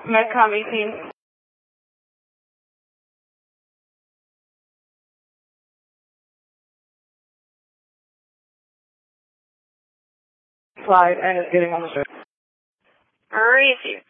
Medcom 18. Slide and it's getting on the ship. Receive.